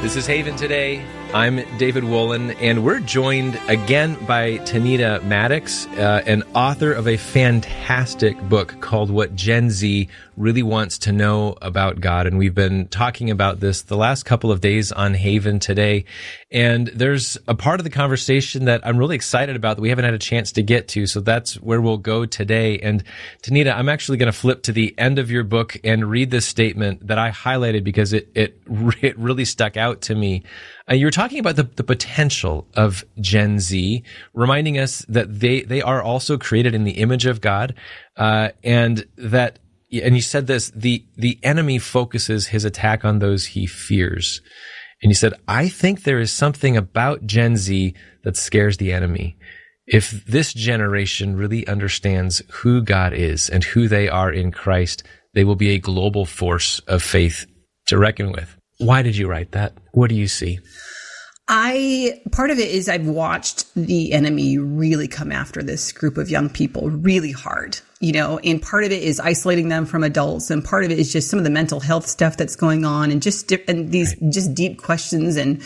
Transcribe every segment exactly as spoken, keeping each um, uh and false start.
This is Haven Today. I'm David Wolin, and we're joined again by Tanita Maddox, uh, an author of a fantastic book called What Gen Z Really Wants to Know About God. And we've been talking about this the last couple of days on Haven Today. And there's a part of the conversation that I'm really excited about that we haven't had a chance to get to. So that's where we'll go today. And Tanita, I'm actually going to flip to the end of your book and read this statement that I highlighted because it, it, it really stuck out to me. Uh, you were talking about the, the potential of Gen Z, reminding us that they, they are also created in the image of God, uh, and that, and you said this, the, the enemy focuses his attack on those he fears. And you said, I think there is something about Gen Z that scares the enemy. If this generation really understands who God is and who they are in Christ, they will be a global force of faith to reckon with. Why did you write that? What do you see? I, part of it is I've watched the enemy really come after this group of young people really hard, you know, and part of it is isolating them from adults. And part of it is just some of the mental health stuff that's going on and just, and these right. just deep questions and,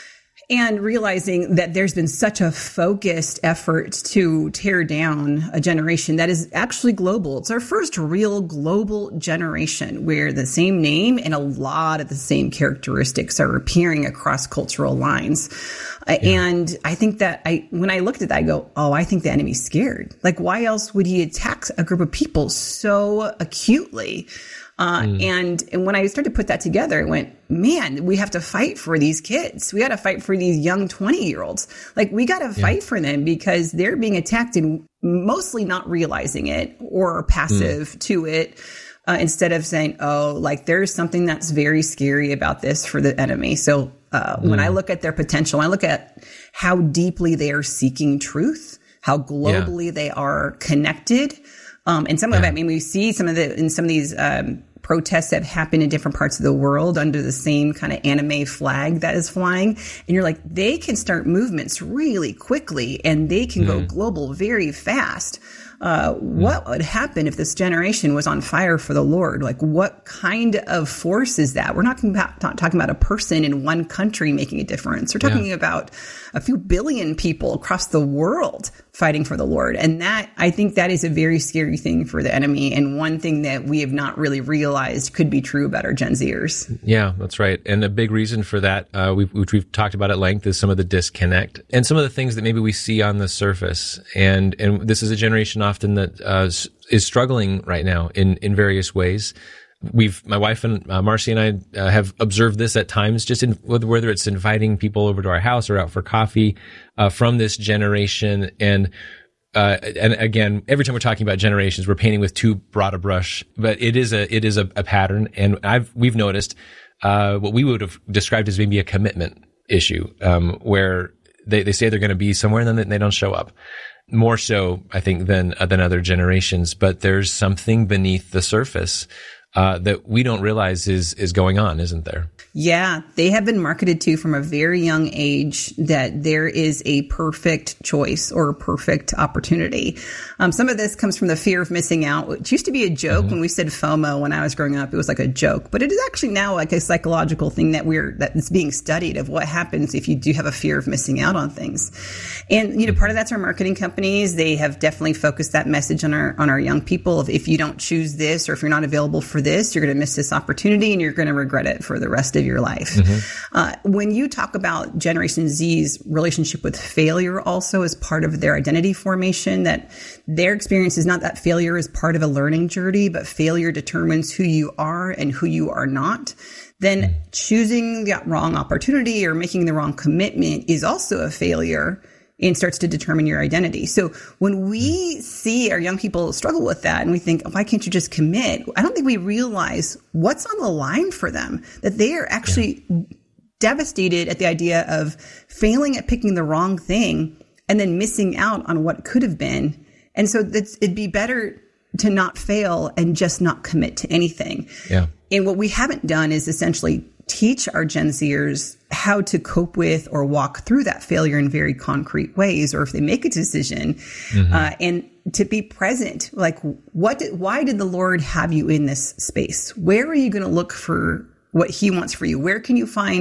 and realizing that there's been such a focused effort to tear down a generation that is actually global. It's our first real global generation where the same name and a lot of the same characteristics are appearing across cultural lines. Yeah. And I think that I, when I looked at that, I go, oh, I think the enemy's scared. Like, why else would he attack a group of people so acutely? Uh, mm. and, and when I started to put that together, I went, man, we have to fight for these kids. We got to fight for these young twenty year olds. Like, we got to yeah. fight for them because they're being attacked and mostly not realizing it or passive mm. to it. Uh, instead of saying, oh, like there's something that's very scary about this for the enemy. So, uh, mm. when I look at their potential, I look at how deeply they are seeking truth, how globally yeah. they are connected. Um, and some yeah. of it, I mean, we see some of the, in some of these, um, protests that happen in different parts of the world under the same kind of anime flag that is flying. And you're like, they can start movements really quickly and they can mm. go global very fast. Uh, mm. What would happen if this generation was on fire for the Lord? Like, what kind of force is that? We're not talking about, not talking about a person in one country making a difference. We're talking yeah. about a few billion people across the world fighting for the Lord. And that, I think that is a very scary thing for the enemy. And one thing that we have not really realized could be true about our Gen Zers. Yeah, that's right. And a big reason for that, uh, we've, which we've talked about at length, is some of the disconnect and some of the things that maybe we see on the surface. And, and this is a generation often that, uh, is struggling right now in, in various ways. We've, my wife and uh, Marcy and I uh, have observed this at times, just in whether it's inviting people over to our house or out for coffee, uh, from this generation. And, uh, and again, every time we're talking about generations, we're painting with too broad a brush, but it is a, it is a, a pattern. And I've, we've noticed, uh, what we would have described as maybe a commitment issue, um, where they, they say they're going to be somewhere and then they don't show up. More so, I think, than, uh, than other generations, but there's something beneath the surface Uh, that we don't realize is, is going on, isn't there? Yeah. They have been marketed to from a very young age that there is a perfect choice or a perfect opportunity. Um, some of this comes from the fear of missing out, which used to be a joke mm-hmm. when we said FOMO when I was growing up. It was like a joke, but it is actually now like a psychological thing that we're, that is being studied of what happens if you do have a fear of missing out on things. And, you know, part of that's our marketing companies. They have definitely focused that message on our, on our young people of if you don't choose this or if you're not available for this, you're going to miss this opportunity and you're going to regret it for the rest of your life. Mm-hmm. Uh, when you talk about Generation Z's relationship with failure also as part of their identity formation, that their experience is not that failure is part of a learning journey, but failure determines who you are and who you are not, then mm-hmm. choosing the wrong opportunity or making the wrong commitment is also a failure and starts to determine your identity. So when we see our young people struggle with that and we think, why can't you just commit? I don't think we realize what's on the line for them, that they are actually yeah. devastated at the idea of failing at picking the wrong thing and then missing out on what could have been. And so that's, it'd be better to not fail and just not commit to anything. Yeah. And what we haven't done is essentially teach our Gen Zers how to cope with or walk through that failure in very concrete ways, or if they make a decision, mm-hmm. uh, and to be present. Like, what? Did, why did the Lord have you in this space? Where are you going to look for what He wants for you? Where can you find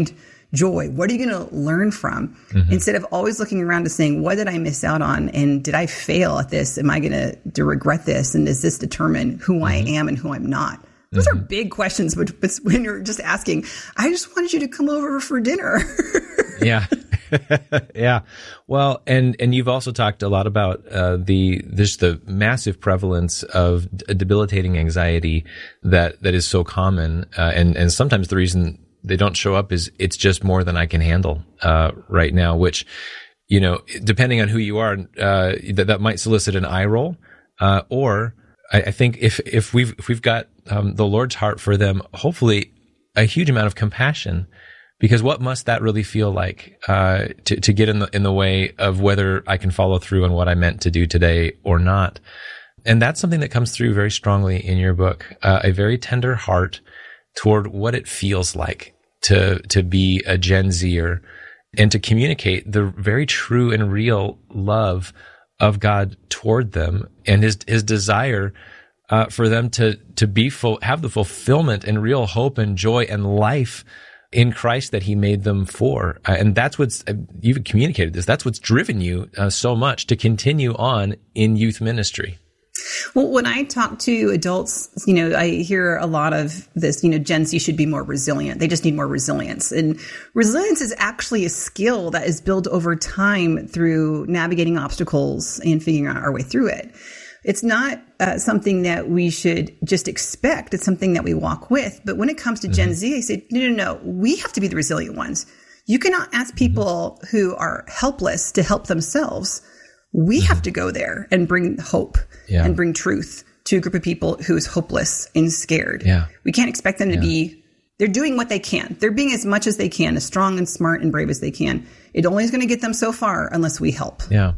joy? What are you going to learn from? Mm-hmm. Instead of always looking around to saying, what did I miss out on? And did I fail at this? Am I going to, to regret this? And does this determine who mm-hmm. I am and who I'm not? Those mm-hmm. are big questions, but, but when you're just asking, I just wanted you to come over for dinner. Yeah. Yeah. Well, and, and you've also talked a lot about, uh, the, just the massive prevalence of d- debilitating anxiety that, that is so common. Uh, and, and sometimes the reason they don't show up is it's just more than I can handle, uh, right now, which, you know, depending on who you are, uh, that, that might solicit an eye roll, uh, or I, I think if, if we've, if we've got, um, the Lord's heart for them, hopefully a huge amount of compassion. Because what must that really feel like, uh, to, to get in the, in the way of whether I can follow through on what I meant to do today or not? And that's something that comes through very strongly in your book, uh, a very tender heart toward what it feels like to, to be a Gen Zer and to communicate the very true and real love of God toward them and his, his desire uh, for them to, to be full, have the fulfillment and real hope and joy and life in Christ that he made them for. Uh, and that's what's, uh, you've communicated this, that's what's driven you uh, so much to continue on in youth ministry. Well, when I talk to adults, you know, I hear a lot of this, you know, Gen Z should be more resilient. They just need more resilience. And resilience is actually a skill that is built over time through navigating obstacles and figuring out our way through it. It's not uh, something that we should just expect. It's something that we walk with. But when it comes to mm-hmm. Gen Z, I say, no, no, no, we have to be the resilient ones. You cannot ask people mm-hmm. who are helpless to help themselves. We mm-hmm. have to go there and bring hope yeah. and bring truth to a group of people who is hopeless and scared. Yeah. We can't expect them to yeah. be, they're doing what they can. They're being as much as they can, as strong and smart and brave as they can. It only is going to get them so far unless we help. Yeah.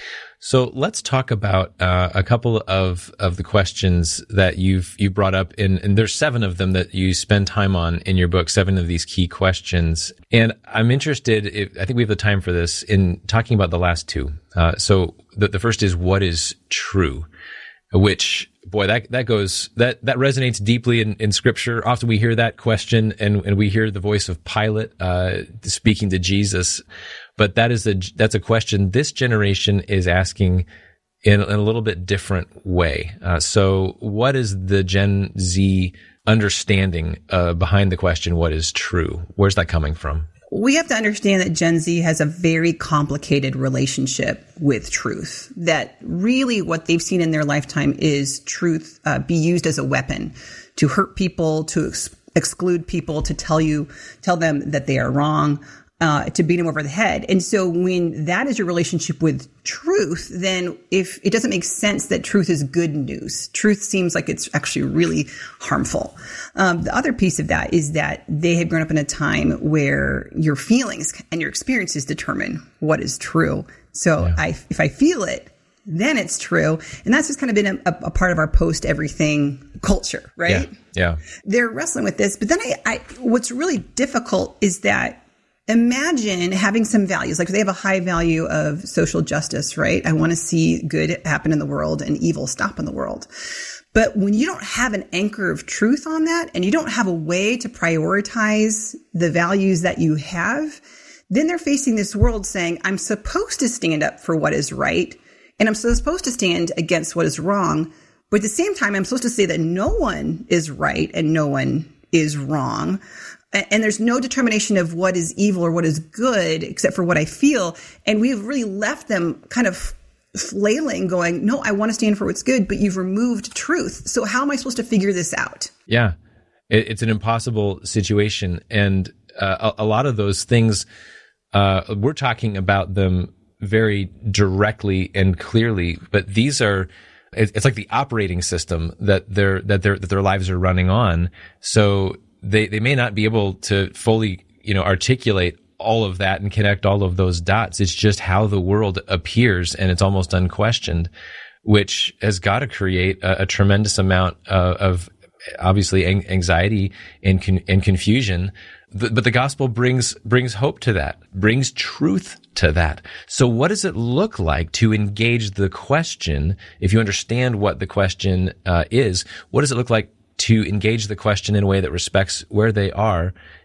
So let's talk about uh, a couple of, of the questions that you've you brought up, in, and there's seven of them that you spend time on in your book, seven of these key questions. And I'm interested, if, I think we have the time for this, in talking about the last two. Uh, so the, the first is, what is true? Which, boy, that that goes, that, that resonates deeply in, in Scripture. Often we hear that question, and, and we hear the voice of Pilate uh, speaking to Jesus. But that is a, that's a question this generation is asking in, in a little bit different way. Uh, so what is the Gen Z understanding uh, behind the question, what is true? Where's that coming from? We have to understand that Gen Z has a very complicated relationship with truth, that really what they've seen in their lifetime is truth uh, be used as a weapon to hurt people, to ex- exclude people, to tell you, tell them that they are wrong. Uh, to beat him over the head. And so when that is your relationship with truth, then if it doesn't make sense that truth is good news, truth seems like it's actually really harmful. Um, the other piece of that is that they have grown up in a time where your feelings and your experiences determine what is true. So yeah. I, if I feel it, then it's true. And that's just kind of been a, a part of our post everything culture, right? Yeah. yeah. They're wrestling with this. But then I, I, what's really difficult is that imagine having some values, like they have a high value of social justice, right? I want to see good happen in the world and evil stop in the world. But when you don't have an anchor of truth on that, and you don't have a way to prioritize the values that you have, then they're facing this world saying, I'm supposed to stand up for what is right, and I'm supposed to stand against what is wrong. But at the same time, I'm supposed to say that no one is right and no one is wrong. And there's no determination of what is evil or what is good except for what I feel. And we've really left them kind of flailing, going, no, I want to stand for what's good, but you've removed truth. So how am I supposed to figure this out? Yeah, it's an impossible situation. And uh, a, a lot of those things, uh, we're talking about them very directly and clearly, but these are, it's like the operating system that their, that their, that their lives are running on. So They they may not be able to fully, you know, articulate all of that and connect all of those dots. It's just how the world appears, and it's almost unquestioned, which has got to create a, a tremendous amount uh, of obviously anxiety and con- and confusion. The, but the gospel brings brings hope to that, brings truth to that. So what does it look like to engage the question? If you understand what the question uh, is, what does it look like to engage the question in a way that respects where they are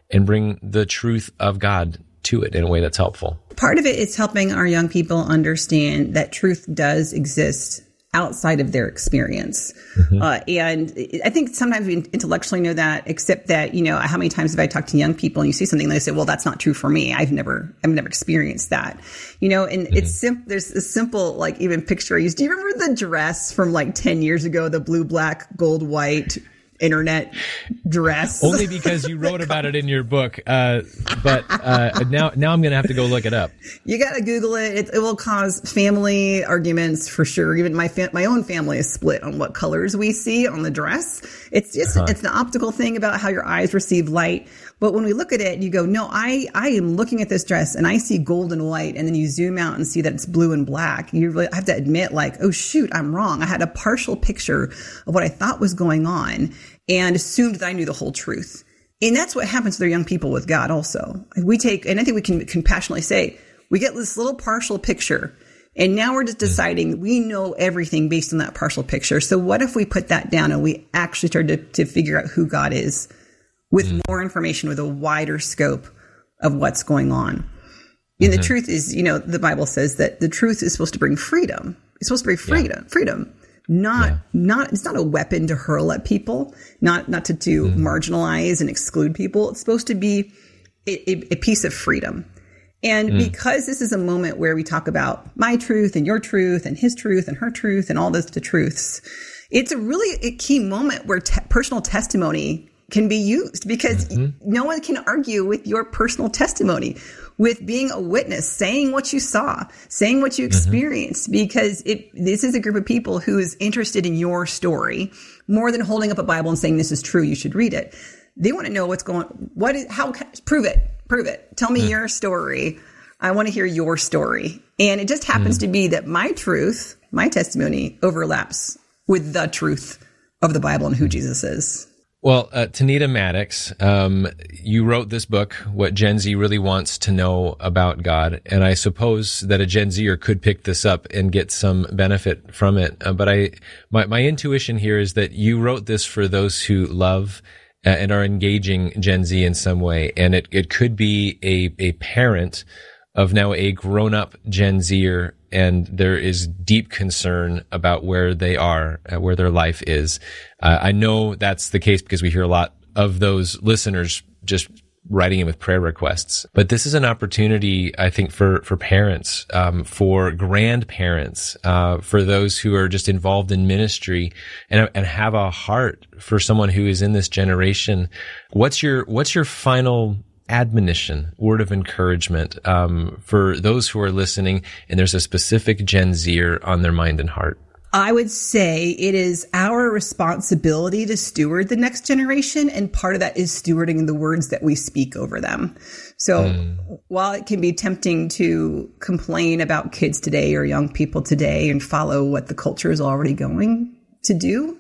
and bring the truth of God to it in a way that's helpful. Part of it is helping our young people understand that truth does exist outside of their experience. Mm-hmm. Uh, and I think sometimes we intellectually know that, except that, you know, how many times have I talked to young people and you see something and they say, well, that's not true for me. I've never, I've never experienced that, you know, and mm-hmm. it's simple. There's a simple, like, even picture I used. Do you remember the dress from like ten years ago, the blue, black, gold, white internet dress? Only because you wrote about it in your book. Uh, but uh, now, now I'm going to have to go look it up. You got to Google it. it. It will cause family arguments for sure. Even my fa- my own family is split on what colors we see on the dress. It's just, uh-huh. it's the optical thing about how your eyes receive light. But when we look at it, you go, no, I, I am looking at this dress and I see gold and white. And then you zoom out and see that it's blue and black. You really have to admit, like, oh, shoot, I'm wrong. I had a partial picture of what I thought was going on and assumed that I knew the whole truth. And that's what happens to their young people with God also. We take, and I think we can compassionately say, we get this little partial picture, and now we're just deciding we know everything based on that partial picture. So what if we put that down and we actually start to, to figure out who God is with mm-hmm. more information, with a wider scope of what's going on? And mm-hmm. the truth is, you know, the Bible says that the truth is supposed to bring freedom. It's supposed to bring freedom, yeah. freedom. Not, yeah. not, it's not a weapon to hurl at people, not, not to, to mm. marginalize and exclude people. It's supposed to be a, a, a piece of freedom. And mm. because this is a moment where we talk about my truth and your truth and his truth and her truth and all those the truths, it's a really a key moment where te- personal testimony can be used, because mm-hmm. no one can argue with your personal testimony, with being a witness, saying what you saw, saying what you experienced, mm-hmm. because it, this is a group of people who is interested in your story more than holding up a Bible and saying, this is true, you should read it. They want to know what's going, what is, how, prove it, prove it. Tell me mm-hmm. your story. I want to hear your story. And it just happens mm-hmm. to be that my truth, my testimony overlaps with the truth of the Bible and who Jesus is. Well, uh, Tanita Maddox, um, you wrote this book, What Gen Z Really Wants to Know About God, and I suppose that a Gen Zer could pick this up and get some benefit from it. Uh, but I, my, my intuition here is that you wrote this for those who love uh, and are engaging Gen Z in some way, and it, it could be a, a parent of now a grown-up Gen Zer, and there is deep concern about where they are, uh, where their life is. Uh, I know that's the case because we hear a lot of those listeners just writing in with prayer requests. But this is an opportunity, I think, for, for parents, um, for grandparents, uh, for those who are just involved in ministry and, and have a heart for someone who is in this generation. What's your, what's your final admonition, word of encouragement, um, for those who are listening and there's a specific Gen Zer on their mind and heart? I would say it is our responsibility to steward the next generation. And part of that is stewarding the words that we speak over them. So mm. while it can be tempting to complain about kids today or young people today and follow what the culture is already going to do,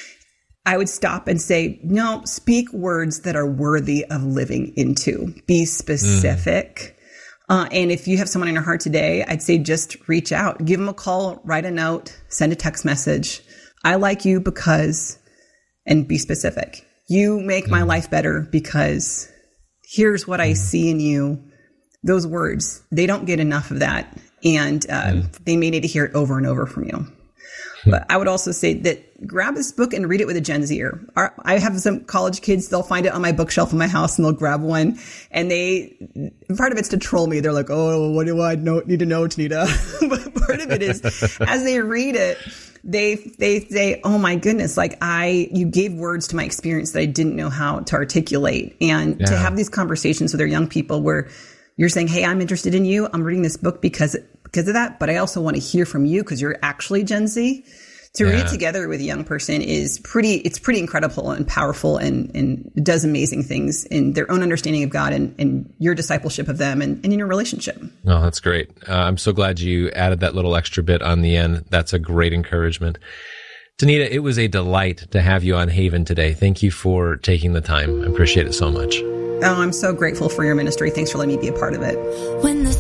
I would stop and say, no, speak words that are worthy of living into. Be specific. Mm. Uh, and if you have someone in your heart today, I'd say just reach out, give them a call, write a note, send a text message. I like you because, and be specific. You make mm. my life better because here's what mm. I see in you. Those words, they don't get enough of that. And uh, mm. they may need to hear it over and over from you. But I would also say that grab this book and read it with a Gen Zer. I have some college kids, they'll find it on my bookshelf in my house and they'll grab one. And they, part of it's to troll me. They're like, oh, what do I know, need to know, Tanita? But part of it is, as they read it, they, they say, oh my goodness, like I, you gave words to my experience that I didn't know how to articulate. And yeah. to have these conversations with their young people where you're saying, hey, I'm interested in you. I'm reading this book because because of that, but I also want to hear from you because you're actually Gen Z. To yeah. read it together with a young person is pretty, it's pretty incredible and powerful, and, and does amazing things in their own understanding of God and, and your discipleship of them and, and in your relationship. Oh, that's great. Uh, I'm so glad you added that little extra bit on the end. That's a great encouragement. Tanita, it was a delight to have you on Haven today. Thank you for taking the time. I appreciate it so much. Oh, I'm so grateful for your ministry. Thanks for letting me be a part of it. When the